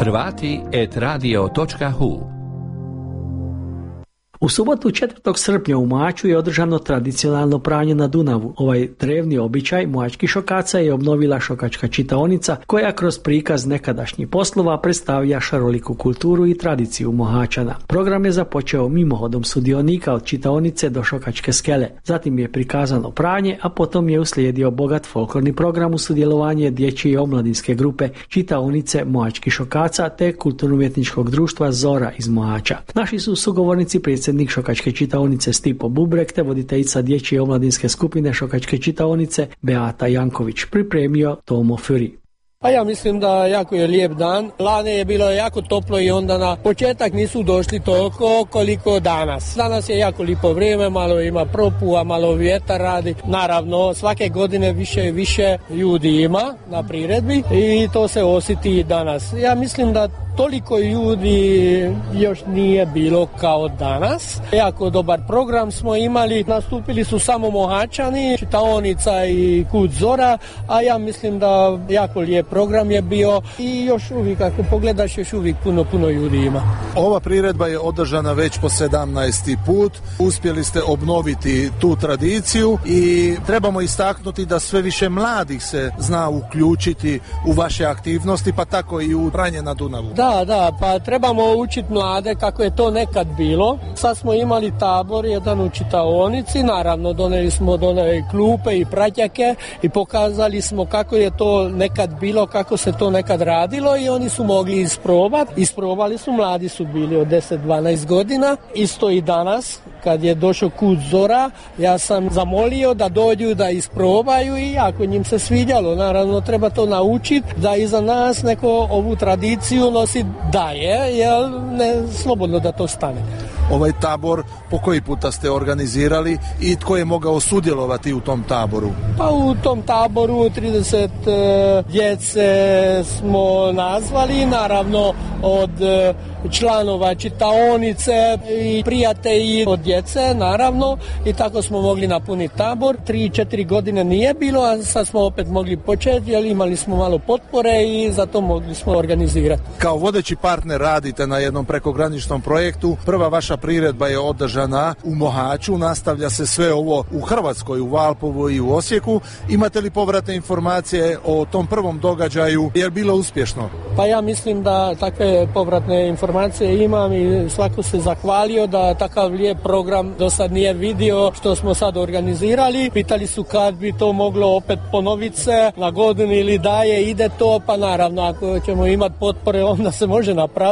Hrvati@radio.hu. U subotu 4. srpnja u Mohaču je održano tradicionalno pranje na Dunavu. Ovaj drevni običaj mohačkih šokaca je obnovila šokačka čitaonica koja kroz prikaz nekadašnjih poslova predstavlja šaroliku kulturu i tradiciju Mohačana. Program je započeo mimohodom sudionika od čitaonice do šokačke skele. Zatim je prikazano pranje, a potom je uslijedio bogat folklorni program u sudjelovanje dječje i omladinske grupe čitaonice mohačkih šokaca te kulturno-umjetničkog društva Zora iz Mohača. Naši su sugovornici predsjednik šokačke čitaonice Stipo Bubrek te voditeljica dječje i omladinske skupine šokačke čitaonice Beata Janković pripremio Tomo Fury. Pa ja mislim da jako je lijep dan. Lani je bilo jako toplo i onda na početak nisu došli toliko koliko danas. Danas je jako lijepo vrijeme, malo ima propuha, malo vjetar radi. Naravno, svake godine više i više ljudi ima na priredbi i to se osjeti i danas. Ja mislim da toliko ljudi još nije bilo kao danas. Jako dobar program smo imali, nastupili su samo Mohačani, čitaonica i Kut Zora, a ja mislim da jako lijep program je bio i još uvijek, ako pogledaš, još uvijek puno ljudi ima. Ova priredba je održana već po 17. put. Uspjeli ste obnoviti tu tradiciju i trebamo istaknuti da sve više mladih se zna uključiti u vaše aktivnosti, pa tako i u pranje na Dunavu. Da, pa trebamo učiti mlade kako je to nekad bilo. Sad smo imali tabor jedan u čitaonici, naravno doneli smo klupe i pratjake i pokazali smo kako je to nekad bilo, kako se to nekad radilo i oni su mogli isprobati. Isprobali su, mladi su bili od 10-12 godina. Isto i danas, kad je došao Kut Zora, ja sam zamolio da dođu da isprobaju i ako njim se svidjelo, naravno treba to naučiti da iza nas neko ovu tradiciju nosi daje, jer ne slobodno da to stane. Ovaj tabor po koji puta ste organizirali i tko je mogao sudjelovati u tom taboru? Pa u tom taboru 30 djece smo nazvali, naravno od članova čitaonice i prijatelji od djece, naravno, i tako smo mogli napuniti tabor. 3-4 godine nije bilo, a sad smo opet mogli početi, jer imali smo malo potpore i zato mogli smo organizirati. Kao vodeći partner radite na jednom prekograničnom projektu. Prva vaša priredba je održana u Mohaču, nastavlja se sve ovo u Hrvatskoj, u Valpovu i u Osijeku. Imate li povratne informacije o tom prvom događaju? Je li bilo uspješno? Pa ja mislim da takve povratne informacije imam i svako se zahvalio da takav lijep program do sad nije vidio što smo sad organizirali. Pitali su kad bi to moglo opet ponoviti se na godinu ili daje ide to, pa naravno ako ćemo imati potpore onda se može napraviti.